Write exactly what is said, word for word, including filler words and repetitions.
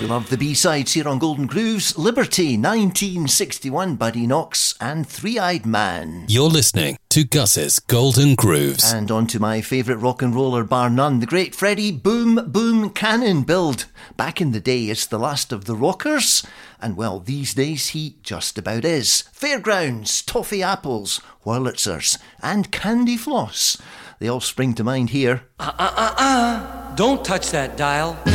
We love the B-sides here on Golden Grooves. Liberty, nineteen sixty-one, Buddy Knox and Three-Eyed Man. You're listening to Gus's Golden Grooves. And on to my favourite rock and roller bar none, the great Freddie Boom Boom Cannon build. Back in the day, it's the last of the rockers. And well, these days he just about is. Fairgrounds, toffee apples, Wurlitzers and candy floss. They all spring to mind here. Uh, uh, uh, uh. Don't touch that dial.